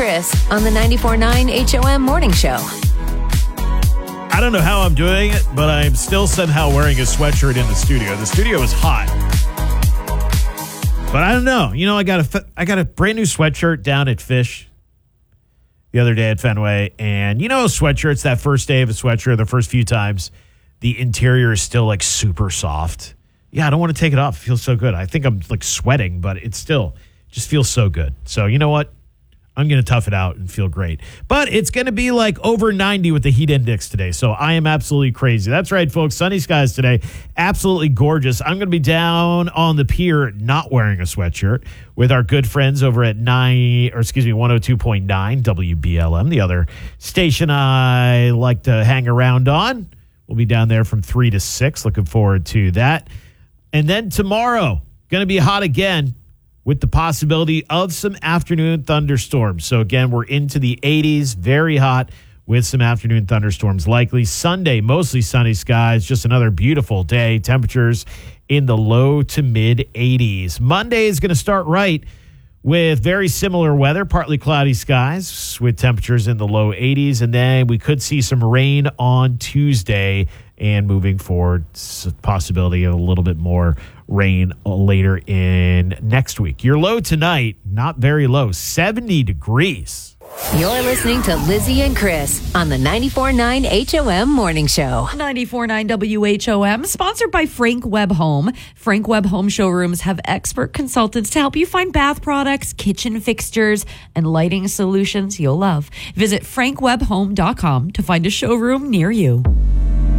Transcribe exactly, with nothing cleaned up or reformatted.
Chris on the ninety-four point nine H O M Morning Show. I don't know how I'm doing it, but I'm still somehow wearing a sweatshirt in the studio. The studio is hot. But I don't know. You know, I got a, I got a brand new sweatshirt down at Fish the other day at Fenway. And you know, sweatshirts, that first day of a sweatshirt, the first few times, the interior is still like super soft. Yeah, I don't want to take it off. It feels so good. I think I'm like sweating, but it still just feels so good. So you know what? I'm going to tough it out and feel great. But it's going to be like over ninety with the heat index today. So I am absolutely crazy. That's right, folks. Sunny skies today. Absolutely gorgeous. I'm going to be down on the pier not wearing a sweatshirt with our good friends over at nine, or excuse me, one oh two point nine W B L M, the other station I like to hang around on. We'll be down there from three to six. Looking forward to that. And then tomorrow, going to be hot again, with the possibility of some afternoon thunderstorms. So again, we're into the eighties, very hot with some afternoon thunderstorms likely. Sunday, mostly sunny skies, just another beautiful day. Temperatures in the low to mid eighties. Monday is going to start right with very similar weather, partly cloudy skies with temperatures in the low eighties. And then we could see some rain on Tuesday, and moving forward, possibility of a little bit more rain later in next week. Your low tonight, not very low, seventy degrees. You're listening to Lizzie and Chris on the ninety-four point nine H O M Morning Show. ninety-four point nine W H O M, sponsored by Frank Webb Home. Frank Webb Home showrooms have expert consultants to help you find bath products, kitchen fixtures, and lighting solutions you'll love. Visit frank webb home dot com to find a showroom near you.